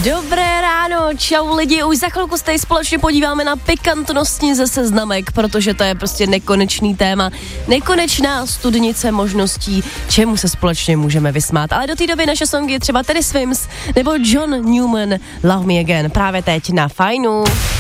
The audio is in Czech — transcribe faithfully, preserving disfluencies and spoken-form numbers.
Dobré ráno, čau lidi, už za chvilku se tady společně podíváme na pikantnostní ze seznamek, protože to je prostě nekonečný téma, nekonečná studnice možností, čemu se společně můžeme vysmát. Ale do té doby naše songy třeba Teddy Swims nebo John Newman Love Me Again právě teď na Fajnu.